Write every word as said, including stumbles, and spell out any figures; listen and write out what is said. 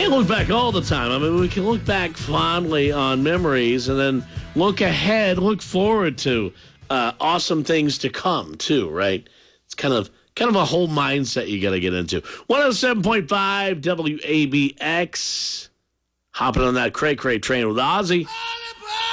can't look back all the time. I mean, we can look back fondly on memories and then look ahead, look forward to uh, awesome things to come, too, right? It's kind of kind of a whole mindset you got to get into. one oh seven point five W A B X. Hopping on that cray-cray train with Ozzy.